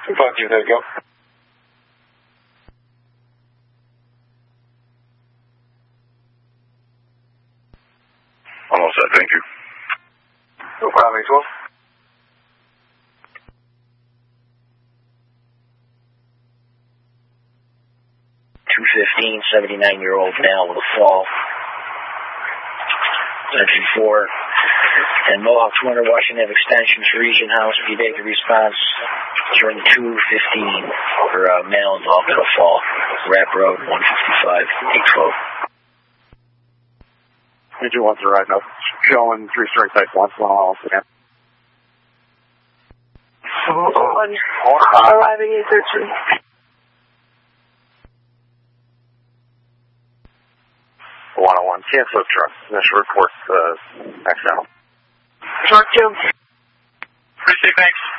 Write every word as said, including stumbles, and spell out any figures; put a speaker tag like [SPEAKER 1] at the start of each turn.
[SPEAKER 1] five two, there you go.
[SPEAKER 2] Almost set, thank you.
[SPEAKER 1] No problem, eight twelve.
[SPEAKER 3] two fifteen, seventy-nine-year-old male with a fall. Entry four. And Mohawk two hundred Washington Ave Extension to Region House. If you take the response, turn two fifteen for a male involved in a fall. Rap Road, one fifty-five, eight twelve.
[SPEAKER 4] Did you want to ride up? Showing three strike type one, one all again.
[SPEAKER 5] One, arriving eight thirteen.
[SPEAKER 4] one oh one, cancel truck. Initial report, uh, accidental.
[SPEAKER 5] Truck two.
[SPEAKER 1] Appreciate, thanks.